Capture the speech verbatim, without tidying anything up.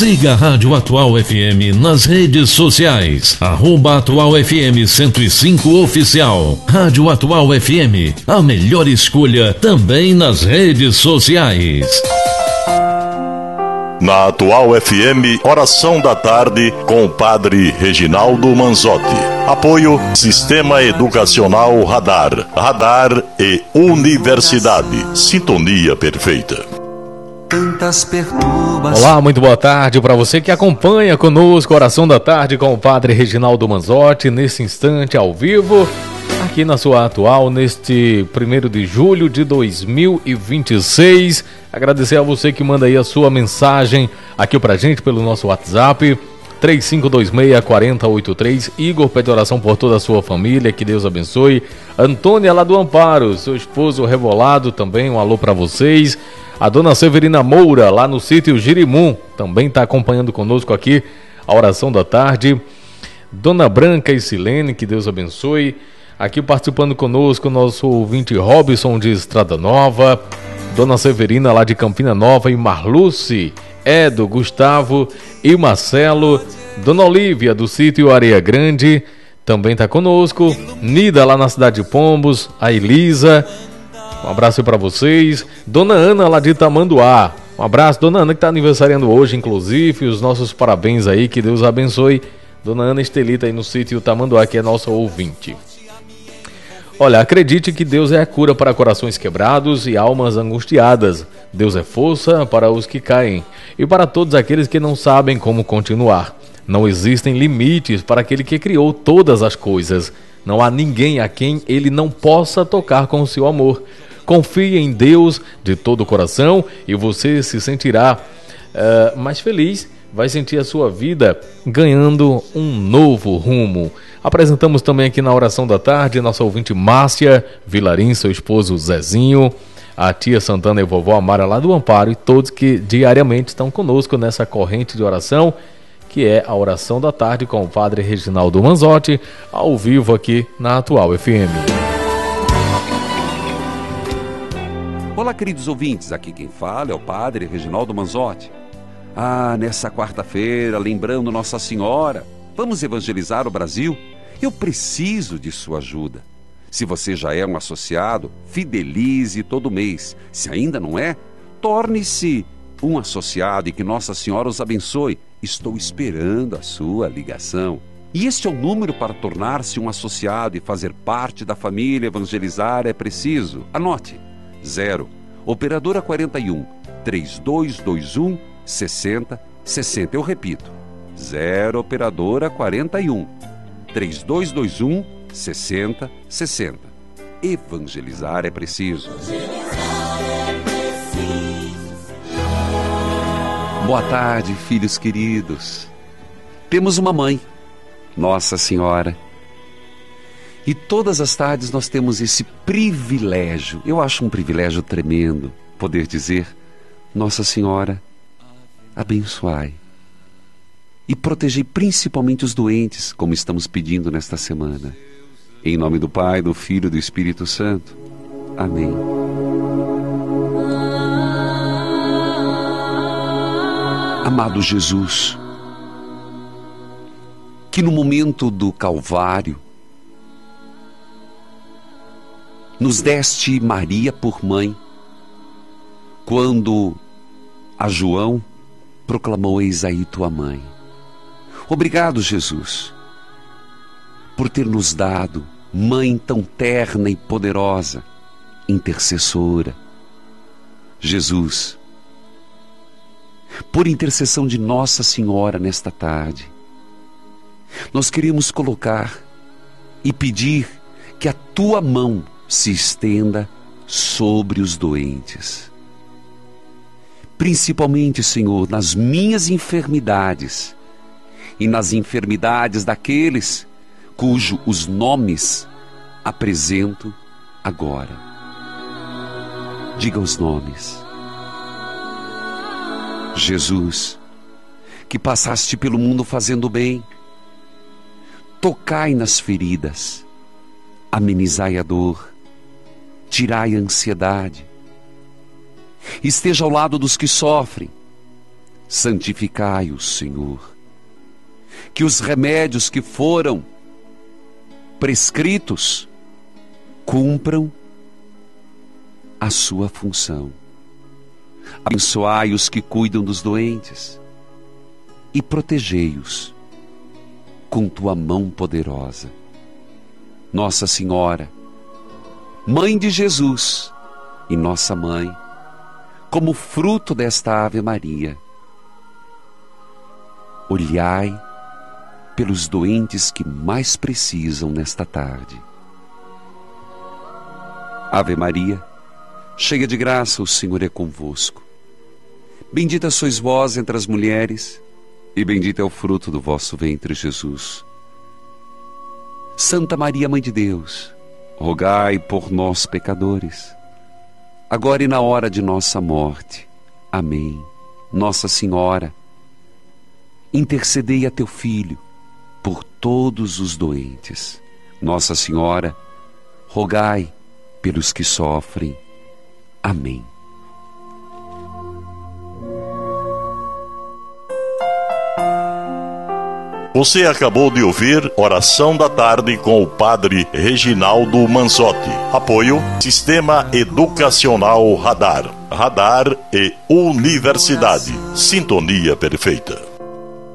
Siga a Rádio Atual F M nas redes sociais. Arroba Atual F M cento e cinco Oficial. Rádio Atual F M, a melhor escolha também nas redes sociais. Na Atual F M, oração da tarde com o padre Reginaldo Manzotti. Apoio Sistema Educacional Radar. Radar e Universidade. Sintonia perfeita. Tantas perturbações. Olá, muito boa tarde para você que acompanha conosco Oração da Tarde com o padre Reginaldo Manzotti, nesse instante ao vivo, aqui na sua Atual, neste primeiro de julho de dois mil e vinte e seis. Agradecer a você que manda aí a sua mensagem aqui pra gente pelo nosso WhatsApp, três cinco dois seis, quatro zero oito três. Igor pede oração por toda a sua família, que Deus abençoe. Antônia lá do Amparo, seu esposo Revolado também, um alô pra vocês. A dona Severina Moura, lá no sítio Girimum, também está acompanhando conosco aqui a oração da tarde. Dona Branca e Silene, que Deus abençoe. Aqui participando conosco, nosso ouvinte Robson de Estrada Nova. Dona Severina lá de Campina Nova e Marluce, Edo, Gustavo e Marcelo. Dona Olívia do sítio Areia Grande também está conosco. Nida lá na cidade de Pombos, a Elisa, um abraço para vocês. Dona Ana lá de Tamanduá, um abraço, Dona Ana, que está aniversariando hoje, inclusive, os nossos parabéns aí, que Deus abençoe. Dona Ana Estelita aí no sítio Tamanduá, que é nossa ouvinte. Olha, acredite que Deus é a cura para corações quebrados e almas angustiadas. Deus é força para os que caem e para todos aqueles que não sabem como continuar. Não existem limites para aquele que criou todas as coisas. Não há ninguém a quem ele não possa tocar com o seu amor. Confie em Deus de todo o coração e você se sentirá uh, mais feliz. Vai sentir a sua vida ganhando um novo rumo. Apresentamos também aqui na oração da tarde nossa ouvinte Márcia Vilarim, seu esposo Zezinho, a tia Santana e vovó Amara lá do Amparo e todos que diariamente estão conosco nessa corrente de oração, que é a oração da tarde com o padre Reginaldo Manzotti, ao vivo aqui na Atual F M. Olá, queridos ouvintes, aqui quem fala é o padre Reginaldo Manzotti. Ah, nessa quarta-feira, lembrando Nossa Senhora, vamos evangelizar o Brasil? Eu preciso de sua ajuda. Se você já é um associado, fidelize todo mês. Se ainda não é, torne-se um associado e que Nossa Senhora os abençoe. Estou esperando a sua ligação. E este é o número para tornar-se um associado e fazer parte da família Evangelizar é Preciso. Anote: zero, operadora quarenta e um, três dois dois um, sessenta sessenta. Eu repito, zero, operadora quarenta e um, três dois dois um, sessenta sessenta. Evangelizar é preciso. Boa tarde, filhos queridos. Temos uma mãe, Nossa Senhora. E todas as tardes nós temos esse privilégio, eu acho um privilégio tremendo, poder dizer: Nossa Senhora, abençoai e protegei principalmente os doentes, como estamos pedindo nesta semana. Em nome do Pai, do Filho e do Espírito Santo. Amém. Amado Jesus, que no momento do Calvário nos deste Maria por mãe, quando a João proclamou: eis aí tua mãe. Obrigado, Jesus, por ter nos dado mãe tão terna e poderosa, intercessora. Jesus, por intercessão de Nossa Senhora nesta tarde, nós queremos colocar e pedir que a tua mão se estenda sobre os doentes. Principalmente, Senhor, nas minhas enfermidades e nas enfermidades daqueles cujo os nomes apresento agora. Diga os nomes. Jesus, que passaste pelo mundo fazendo bem, tocai nas feridas, amenizai a dor, tirai a ansiedade, esteja ao lado dos que sofrem, santificai-os, Senhor. Que os remédios que foram prescritos cumpram a sua função. Abençoai os que cuidam dos doentes e protegei-os com tua mão poderosa. Nossa Senhora, Mãe de Jesus e nossa Mãe, como fruto desta Ave Maria, olhai pelos doentes que mais precisam nesta tarde. Ave Maria, cheia de graça, o Senhor é convosco. Bendita sois vós entre as mulheres, e bendito é o fruto do vosso ventre, Jesus. Santa Maria, Mãe de Deus, rogai por nós, pecadores, agora e na hora de nossa morte. Amém. Nossa Senhora, intercedei a teu Filho por todos os doentes. Nossa Senhora, rogai pelos que sofrem. Amém. Você acabou de ouvir Oração da Tarde com o Padre Reginaldo Manzotti. Apoio Sistema Educacional Radar. Radar e Universidade. Sintonia perfeita.